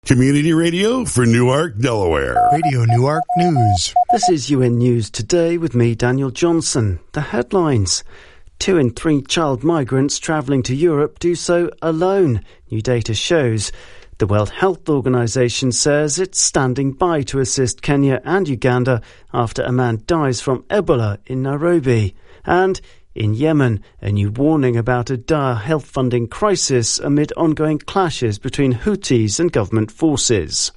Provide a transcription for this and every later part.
Community radio for Newark, Delaware. Radio Newark News. This is UN News Today with me, Daniel Johnson. The headlines. 2 in 3 child migrants travelling to Europe do so alone, new data shows. The World Health Organization says it's standing by to assist Kenya and Uganda after a man dies from Ebola in Nairobi. And in Yemen, a new warning about a dire health funding crisis amid ongoing clashes between Houthis and government forces.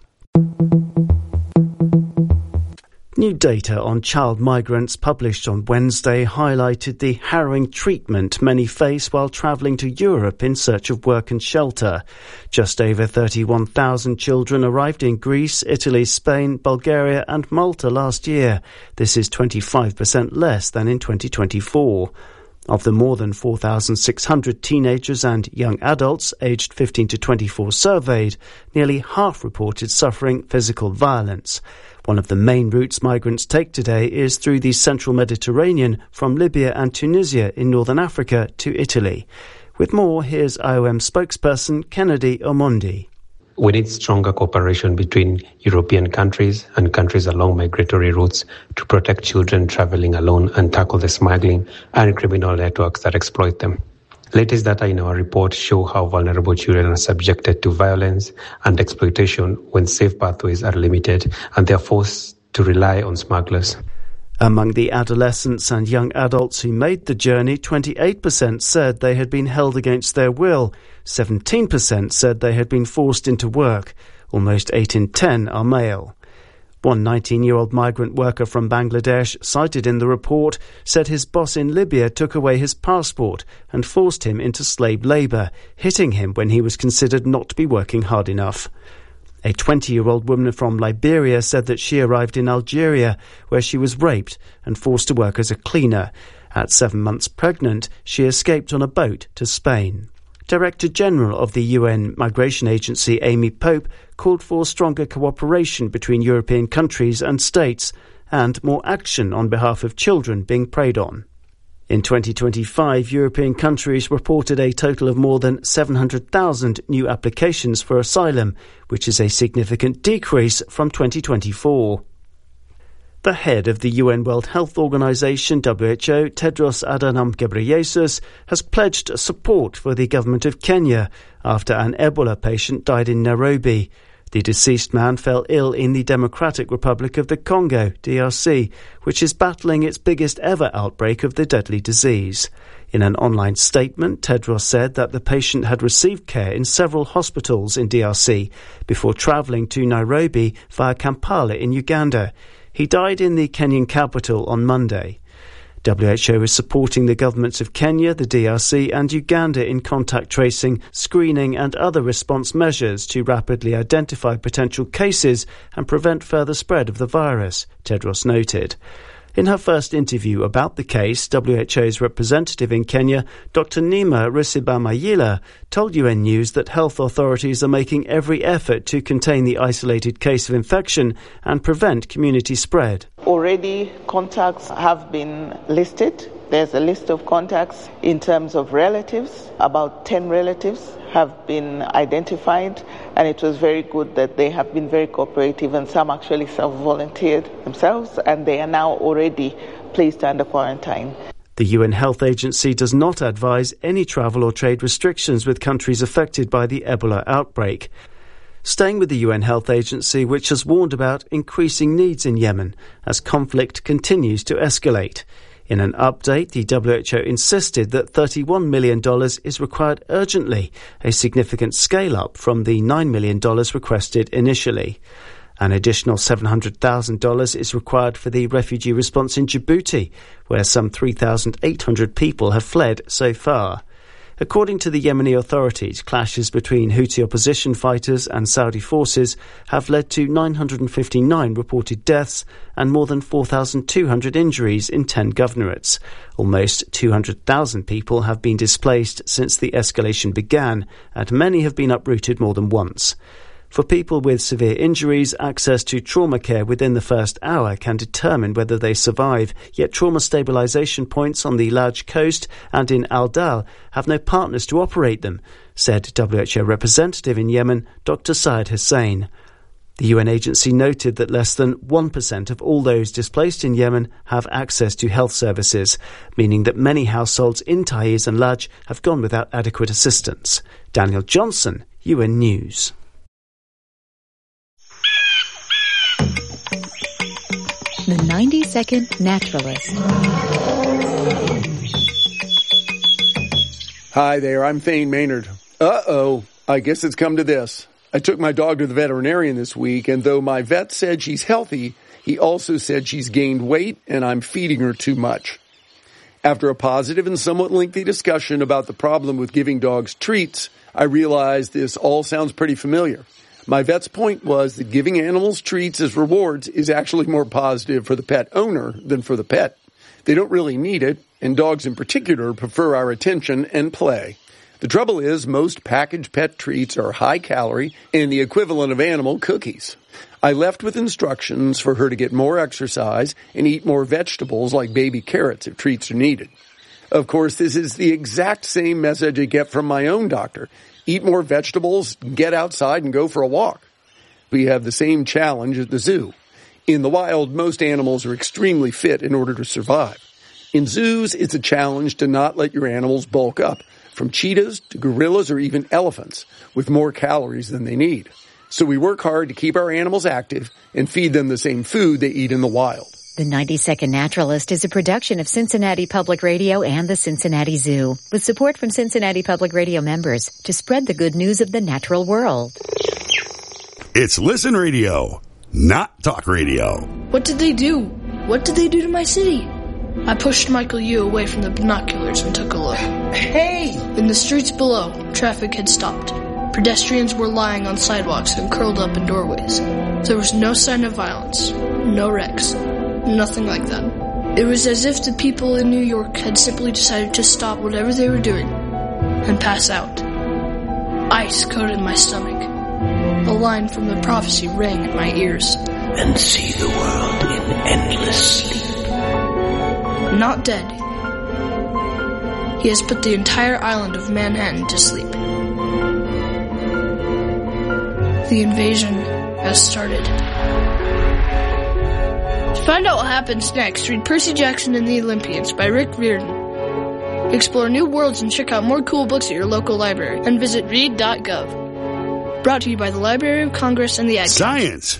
New data on child migrants published on Wednesday highlighted the harrowing treatment many face while travelling to Europe in search of work and shelter. Just over 31,000 children arrived in Greece, Italy, Spain, Bulgaria and Malta last year. This is 25% less than in 2024. Of the more than 4,600 teenagers and young adults aged 15 to 24 surveyed, nearly half reported suffering physical violence. One of the main routes migrants take today is through the central Mediterranean from Libya and Tunisia in northern Africa to Italy. With more, here's IOM spokesperson Kennedy Omondi. We need stronger cooperation between European countries and countries along migratory routes to protect children traveling alone and tackle the smuggling and criminal networks that exploit them. Latest data in our report show how vulnerable children are subjected to violence and exploitation when safe pathways are limited and they are forced to rely on smugglers. Among the adolescents and young adults who made the journey, 28% said they had been held against their will. 17% said they had been forced into work. Almost 8 in 10 are male. One 19-year-old migrant worker from Bangladesh, cited in the report, said his boss in Libya took away his passport and forced him into slave labour, hitting him when he was considered not to be working hard enough. A 20-year-old woman from Liberia said that she arrived in Algeria, where she was raped and forced to work as a cleaner. At 7 months pregnant, she escaped on a boat to Spain. Director General of the UN Migration Agency, Amy Pope, called for stronger cooperation between European countries and states and more action on behalf of children being preyed on. In 2025, European countries reported a total of more than 700,000 new applications for asylum, which is a significant decrease from 2024. The head of the UN World Health Organization, WHO, Tedros Adhanom Ghebreyesus, has pledged support for the government of Kenya after an Ebola patient died in Nairobi. The deceased man fell ill in the Democratic Republic of the Congo, DRC, which is battling its biggest ever outbreak of the deadly disease. In an online statement, Tedros said that the patient had received care in several hospitals in DRC before travelling to Nairobi via Kampala in Uganda. He died in the Kenyan capital on Monday. WHO is supporting the governments of Kenya, the DRC and Uganda in contact tracing, screening and other response measures to rapidly identify potential cases and prevent further spread of the virus, Tedros noted. In her first interview about the case, WHO's representative in Kenya, Dr. Nima Risibamayila, told UN News that health authorities are making every effort to contain the isolated case of infection and prevent community spread. Already contacts have been listed. There's a list of contacts in terms of relatives. About 10 relatives have been identified, and it was very good that they have been very cooperative, and some actually self-volunteered themselves, and they are now already placed under quarantine. The UN Health Agency does not advise any travel or trade restrictions with countries affected by the Ebola outbreak. Staying with the UN Health Agency, which has warned about increasing needs in Yemen as conflict continues to escalate. In an update, the WHO insisted that $31 million is required urgently, a significant scale-up from the $9 million requested initially. An additional $700,000 is required for the refugee response in Djibouti, where some 3,800 people have fled so far. According to the Yemeni authorities, clashes between Houthi opposition fighters and Saudi forces have led to 959 reported deaths and more than 4,200 injuries in 10 governorates. Almost 200,000 people have been displaced since the escalation began, and many have been uprooted more than once. For people with severe injuries, access to trauma care within the first hour can determine whether they survive, yet trauma stabilisation points on the Laj coast and in Al Dal have no partners to operate them, said WHO representative in Yemen, Dr. Syed Hussein. The UN agency noted that less than 1% of all those displaced in Yemen have access to health services, meaning that many households in Taiz and Laj have gone without adequate assistance. Daniel Johnson, UN News. The 90-Second Naturalist. Hi there, I'm Thane Maynard. I guess it's come to this. I took my dog to the veterinarian this week, and though my vet said she's healthy, he also said she's gained weight and I'm feeding her too much. After a positive and somewhat lengthy discussion about the problem with giving dogs treats, I realized this all sounds pretty familiar. My vet's point was that giving animals treats as rewards is actually more positive for the pet owner than for the pet. They don't really need it, and dogs in particular prefer our attention and play. The trouble is, most packaged pet treats are high calorie and the equivalent of animal cookies. I left with instructions for her to get more exercise and eat more vegetables like baby carrots if treats are needed. Of course, this is the exact same message I get from my own doctor. Eat more vegetables, get outside, and go for a walk. We have the same challenge at the zoo. In the wild, most animals are extremely fit in order to survive. In zoos, it's a challenge to not let your animals bulk up, from cheetahs to gorillas or even elephants, with more calories than they need. So we work hard to keep our animals active and feed them the same food they eat in the wild. The 90-Second Naturalist is a production of Cincinnati Public Radio and the Cincinnati Zoo, with support from Cincinnati Public Radio members to spread the good news of the natural world. It's Listen Radio, not Talk Radio. What did they do? What did they do to my city? I pushed Michael Yu away from the binoculars and took a look. Hey! In the streets below, traffic had stopped. Pedestrians were lying on sidewalks and curled up in doorways. There was no sign of violence, no wrecks. Nothing like that. It was as if the people in New York had simply decided to stop whatever they were doing and pass out. Ice coated my stomach. A line from the prophecy rang in my ears. And see the world in endless sleep. Not dead. He has put the entire island of Manhattan to sleep. The invasion has started. To find out what happens next, read Percy Jackson and the Olympians by Rick Riordan. Explore new worlds and check out more cool books at your local library and visit read.gov. Brought to you by the Library of Congress and the Ad Science.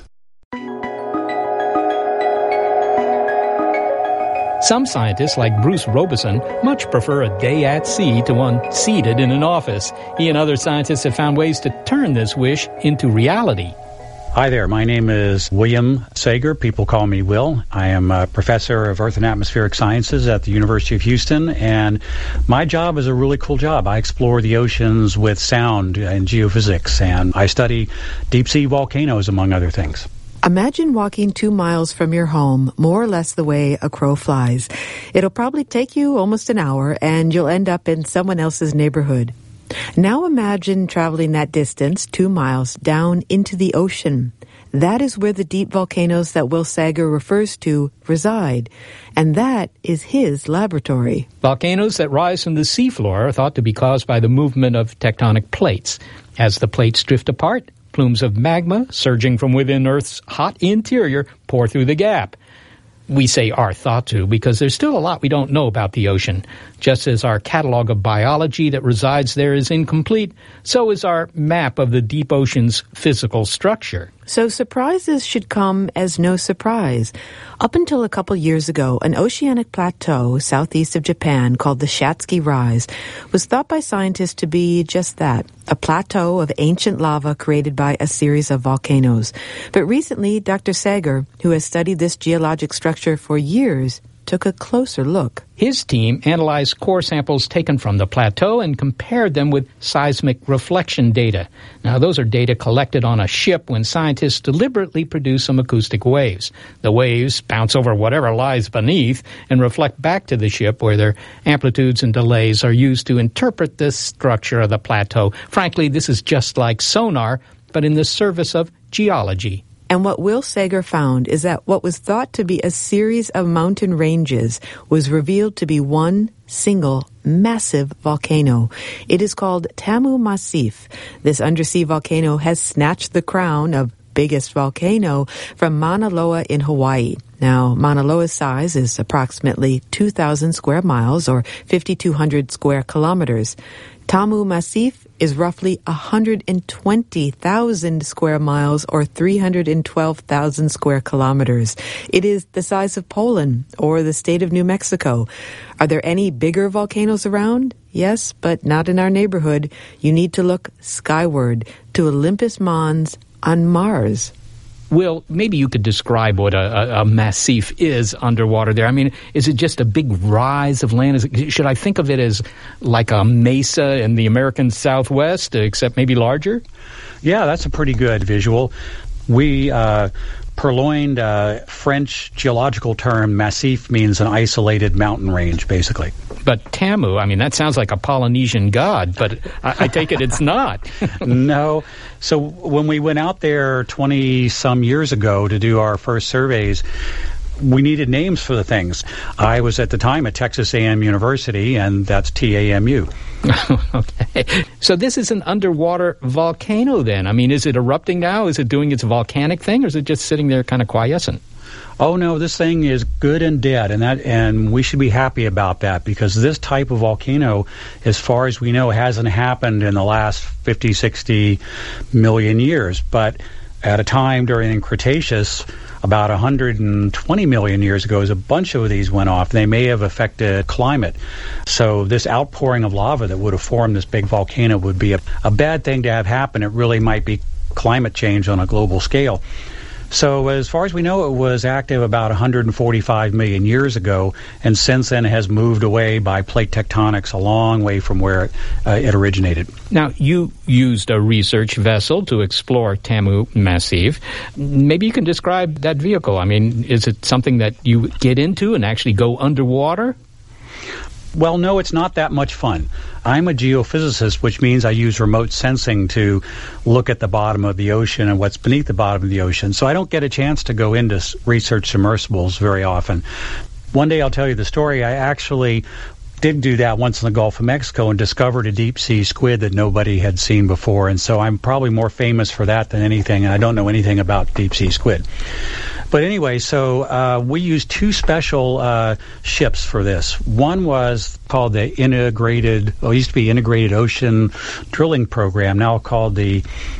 Some scientists, like Bruce Robeson, much prefer a day at sea to one seated in an office. He and other scientists have found ways to turn this wish into reality. Hi there, my name is William Sager. People call me Will. I am a professor of Earth and Atmospheric Sciences at the University of Houston, and my job is a really cool job. I explore the oceans with sound and geophysics, and I study deep-sea volcanoes, among other things. Imagine walking 2 miles from your home, more or less the way a crow flies. It'll probably take you almost an hour, and you'll end up in someone else's neighborhood. Now imagine traveling that distance, 2 miles, down into the ocean. That is where the deep volcanoes that Will Sager refers to reside, and that is his laboratory. Volcanoes that rise from the seafloor are thought to be caused by the movement of tectonic plates. As the plates drift apart, plumes of magma surging from within Earth's hot interior pour through the gap. We say are thought to because there's still a lot we don't know about the ocean. Just as our catalog of biology that resides there is incomplete, so is our map of the deep ocean's physical structure. So surprises should come as no surprise. Up until a couple years ago, an oceanic plateau southeast of Japan called the Shatsky Rise was thought by scientists to be just that, a plateau of ancient lava created by a series of volcanoes. But recently, Dr. Sager, who has studied this geologic structure for years, took a closer look. His team analyzed core samples taken from the plateau and compared them with seismic reflection data. Now, those are data collected on a ship when scientists deliberately produce some acoustic waves. The waves bounce over whatever lies beneath and reflect back to the ship, where their amplitudes and delays are used to interpret the structure of the plateau. Frankly, this is just like sonar but in the service of geology. And what Will Sager found is that what was thought to be a series of mountain ranges was revealed to be one single massive volcano. It is called Tamu Massif. This undersea volcano has snatched the crown of biggest volcano from Mauna Loa in Hawaii. Now, Mauna Loa's size is approximately 2,000 square miles or 5,200 square kilometers. Tamu Massif is roughly 120,000 square miles or 312,000 square kilometers. It is the size of Poland or the state of New Mexico. Are there any bigger volcanoes around? Yes, but not in our neighborhood. You need to look skyward to Olympus Mons on Mars. Will, maybe you could describe what a massif is underwater there. I mean, is it just a big rise of land? Should I think of it as like a mesa in the American Southwest, except maybe larger? Yeah, that's a pretty good visual. We purloined a French geological term. Massif means an isolated mountain range, basically. But Tamu, I mean, that sounds like a Polynesian god, but I take it it's not. No. So when we went out there 20-some years ago to do our first surveys, we needed names for the things. I was at the time at Texas A&M University, and that's TAMU. Okay. So this is an underwater volcano then. I mean, is it erupting now? Is it doing its volcanic thing, or is it just sitting there kind of quiescent? Oh, no, this thing is good and dead, and we should be happy about that, because this type of volcano, as far as we know, hasn't happened in the last 50, 60 million years. But at a time during the Cretaceous, about 120 million years ago, as a bunch of these went off, they may have affected climate. So this outpouring of lava that would have formed this big volcano would be a bad thing to have happen. It really might be climate change on a global scale. So as far as we know, it was active about 145 million years ago, and since then has moved away by plate tectonics a long way from where it originated. Now, you used a research vessel to explore Tamu Massif. Maybe you can describe that vehicle. I mean, is it something that you get into and actually go underwater? Well, no, it's not that much fun. I'm a geophysicist, which means I use remote sensing to look at the bottom of the ocean and what's beneath the bottom of the ocean. So I don't get a chance to go into research submersibles very often. One day I'll tell you the story. I actually did do that once in the Gulf of Mexico and discovered a deep-sea squid that nobody had seen before. And so I'm probably more famous for that than anything, and I don't know anything about deep-sea squid. But anyway, so we used two special ships for this. One was called the Integrated Ocean Drilling Program, now called the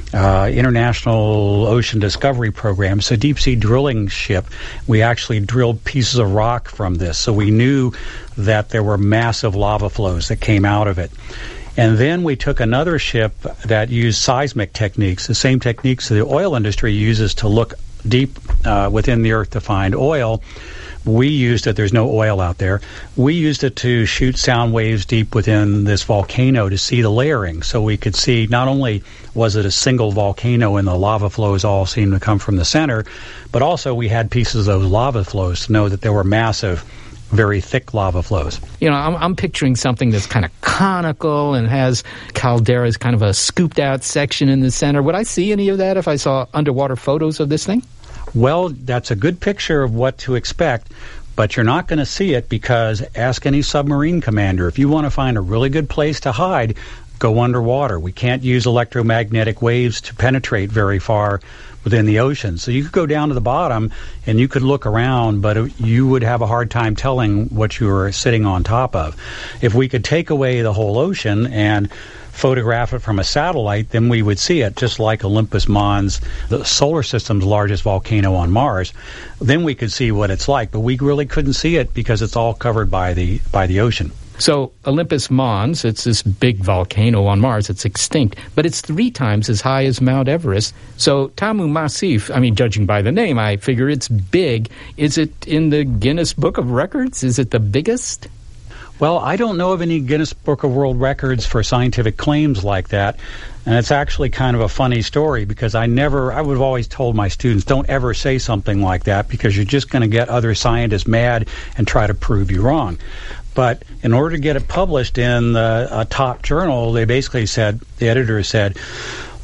International Ocean Discovery Program. It's a deep-sea drilling ship. We actually drilled pieces of rock from this, so we knew that there were massive lava flows that came out of it. And then we took another ship that used seismic techniques, the same techniques the oil industry uses to look deep within the earth to find oil. We used it. There's no oil out there. We used it to shoot sound waves deep within this volcano to see the layering, so we could see not only was it a single volcano and the lava flows all seemed to come from the center, but also we had pieces of those lava flows to know that there were massive, very thick lava flows. You know, I'm picturing something that's kind of conical and has calderas, kind of a scooped out section in the center. Would I see any of that if I saw underwater photos of this thing? Well, that's a good picture of what to expect, but you're not going to see it because ask any submarine commander. If you want to find a really good place to hide, go underwater. We can't use electromagnetic waves to penetrate very far within the ocean. So you could go down to the bottom and you could look around, but you would have a hard time telling what you were sitting on top of. If we could take away the whole ocean and photograph it from a satellite, then we would see it, just like Olympus Mons, the solar system's largest volcano on Mars. Then we could see what it's like, but we really couldn't see it because it's all covered by the ocean. So Olympus Mons, it's this big volcano on Mars. It's extinct, but it's 3 times as high as Mount Everest. So Tamu Massif, I mean, judging by the name, I figure it's big. Is it in the Guinness Book of Records? Is it the biggest? Well, I don't know of any Guinness Book of World Records for scientific claims like that. And it's actually kind of a funny story because I would have always told my students, don't ever say something like that because you're just going to get other scientists mad and try to prove you wrong. But in order to get it published in a top journal, they basically said, the editor said,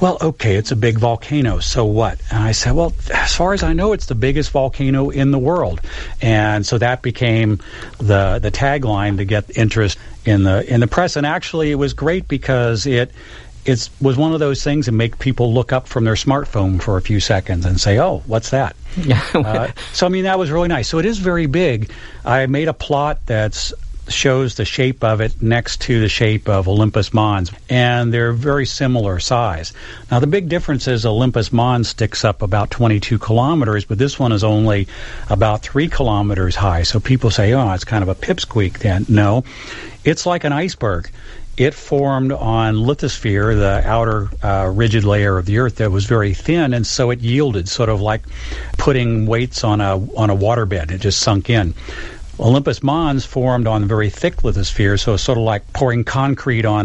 well, okay, it's a big volcano, so what? And I said, well, as far as I know, it's the biggest volcano in the world. And so that became the tagline to get interest in the press. And actually, it was great because it was one of those things that make people look up from their smartphone for a few seconds and say, oh, what's that? So, I mean, that was really nice. So it is very big. I made a plot that shows the shape of it next to the shape of Olympus Mons, and they're very similar size. Now, the big difference is Olympus Mons sticks up about 22 kilometers, but this one is only about 3 kilometers high. So people say, oh, it's kind of a pipsqueak then. No, it's like an iceberg. It formed on lithosphere, the outer rigid layer of the Earth that was very thin, and so it yielded, sort of like putting weights on a waterbed. It just sunk in. Olympus Mons formed on very thick lithosphere, so it's sort of like pouring concrete on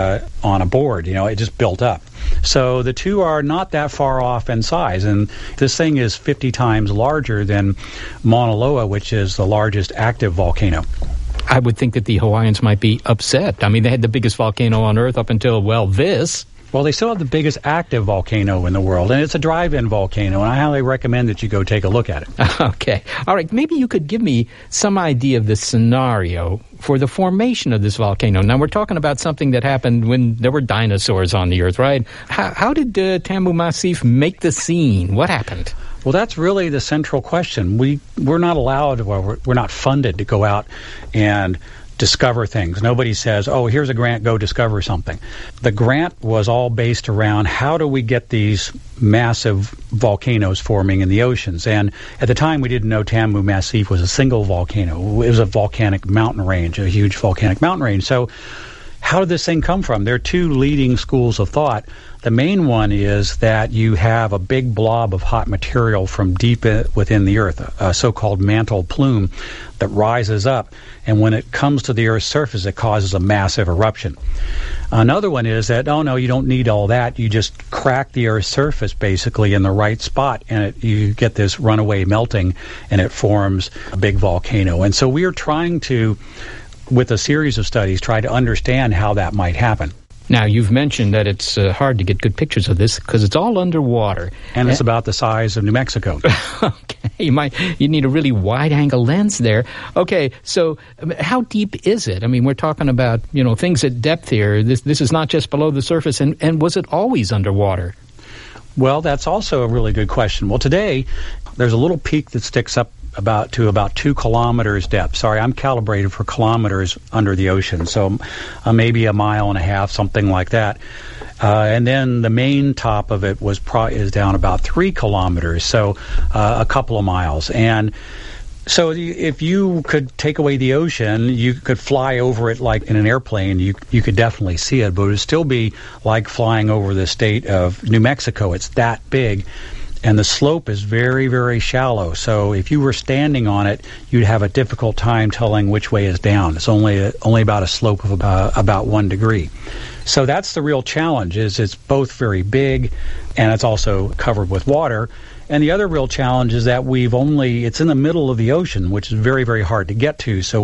a board. It just built up. So the two are not that far off in size, and this thing is 50 times larger than Mauna Loa, which is the largest active volcano. I would think that the Hawaiians might be upset. I mean, they had the biggest volcano on Earth up until, this. Well, they still have the biggest active volcano in the world, and it's a drive-in volcano, and I highly recommend that you go take a look at it. Okay. All right. Maybe you could give me some idea of the scenario for the formation of this volcano. Now, we're talking about something that happened when there were dinosaurs on the Earth, right? How did Tambu Massif make the scene? What happened? Well, that's really the central question. We're not allowed, we're not funded to go out and discover things. Nobody says, oh, here's a grant, go discover something. The grant was all based around how do we get these massive volcanoes forming in the oceans. And at the time, we didn't know Tambu Massif was a single volcano. It was a volcanic mountain range, a huge volcanic mountain range. So how did this thing come from? There are two leading schools of thought. The main one is that you have a big blob of hot material from deep within the Earth, a so-called mantle plume that rises up, and when it comes to the Earth's surface, it causes a massive eruption. Another one is that, oh, no, you don't need all that. You just crack the Earth's surface, basically, in the right spot, and you get this runaway melting, and it forms a big volcano. And so we are trying to, with a series of studies, try to understand how that might happen. Now, you've mentioned that it's hard to get good pictures of this because it's all underwater. And it's about the size of New Mexico. Okay, you need a really wide-angle lens there. Okay, so how deep is it? I mean, we're talking about, things at depth here. This is not just below the surface, and was it always underwater? Well, that's also a really good question. Well, today, there's a little peak that sticks up about 2 kilometers depth. Sorry, I'm calibrated for kilometers under the ocean, so maybe 1.5 miles, something like that. And then the main top of it is down about 3 kilometers, so a couple of miles. And so if you could take away the ocean, you could fly over it like in an airplane. You could definitely see it, but it would still be like flying over the state of New Mexico. It's that big. And the slope is very, very shallow. So if you were standing on it, you'd have a difficult time telling which way is down. It's only about a slope of about 1 degree. So that's the real challenge, is it's both very big and it's also covered with water. And the other real challenge is that it's in the middle of the ocean, which is very, very hard to get to. So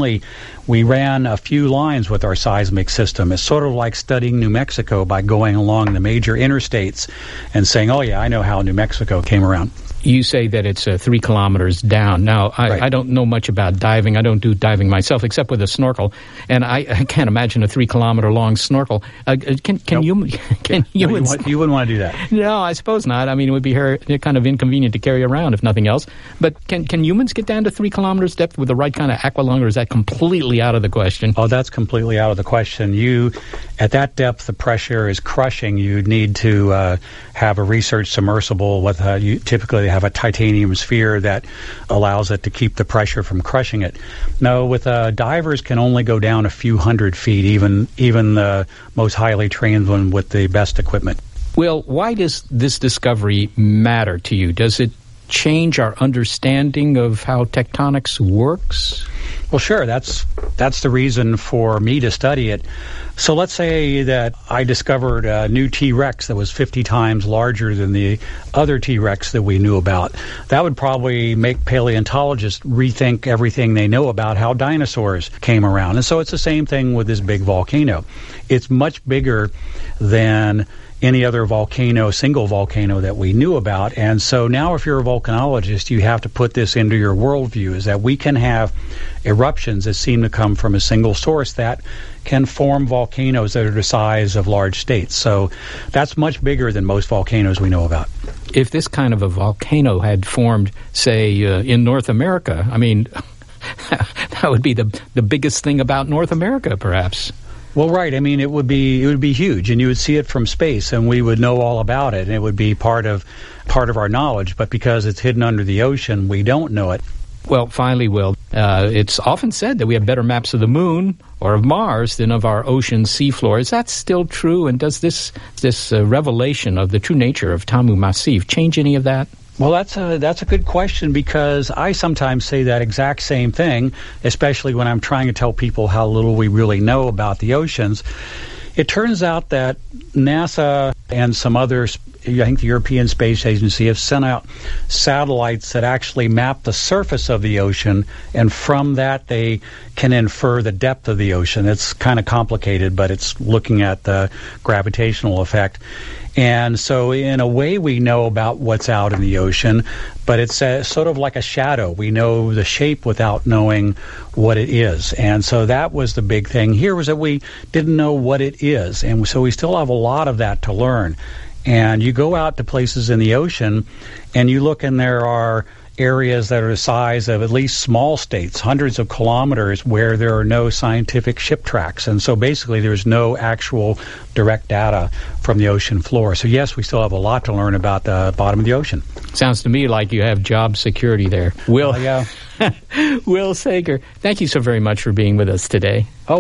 we ran a few lines with our seismic system. It's sort of like studying New Mexico by going along the major interstates and saying, oh yeah, I know how New Mexico came around. You say that it's 3 kilometers down. Now, I don't know much about diving. I don't do diving myself, except with a snorkel. And I can't imagine a 3 kilometer long snorkel. Can humans? You wouldn't want to do that. No, I suppose not. I mean, it would be kind of inconvenient to carry around, if nothing else. But can humans get down to 3 kilometers depth with the right kind of aqualung, or is that completely out of the question? Oh, that's completely out of the question. At that depth, the pressure is crushing. You'd need to have a research submersible with typically have a titanium sphere that allows it to keep the pressure from crushing it. No, with divers can only go down a few hundred feet, even the most highly trained one with the best equipment. Well, why does this discovery matter to you? Does it change our understanding of how tectonics works? Well, sure. That's the reason for me to study it. So let's say that I discovered a new T-Rex that was 50 times larger than the other T-Rex that we knew about. That would probably make paleontologists rethink everything they know about how dinosaurs came around. And so it's the same thing with this big volcano. It's much bigger than any other single volcano that we knew about. And so now if you're a volcanologist, you have to put this into your worldview, is that we can have eruptions that seem to come from a single source that can form volcanoes that are the size of large states. So that's much bigger than most volcanoes we know about. If this kind of a volcano had formed, say, in North America, I mean, that would be the biggest thing about North America, perhaps. Well, right. I mean, it would be huge, and you would see it from space, and we would know all about it, and it would be part of our knowledge. But because it's hidden under the ocean, we don't know it. Well, finally, Will, it's often said that we have better maps of the moon or of Mars than of our ocean seafloor. Is that still true? And does this revelation of the true nature of Tamu Massif change any of that? Well, that's a good question, because I sometimes say that exact same thing, especially when I'm trying to tell people how little we really know about the oceans. It turns out that NASA and some others, I think the European Space Agency, have sent out satellites that actually map the surface of the ocean, and from that they can infer the depth of the ocean. It's kind of complicated, but it's looking at the gravitational effect. And so in a way we know about what's out in the ocean, but it's sort of like a shadow. We know the shape without knowing what it is. And so that was the big thing here, was that we didn't know what it is. And so we still have a lot of that to learn. And you go out to places in the ocean and you look, and there are areas that are the size of at least small states, hundreds of kilometers, where there are no scientific ship tracks. And so basically there's no actual direct data from the ocean floor. So yes, we still have a lot to learn about the bottom of the ocean. Sounds to me like you have job security there. Will, yeah. Will Sager, thank you so very much for being with us today.